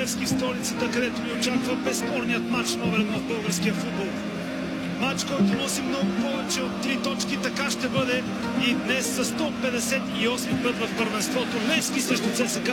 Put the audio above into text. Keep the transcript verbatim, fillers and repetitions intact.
Левски в столицата, където ни очаква безспорният матч номер едно в българския футбол. Матч, който носи много повече от три точки, така ще бъде и днес за сто петдесет и осми път в първенството. Левски срещу ЦСКА.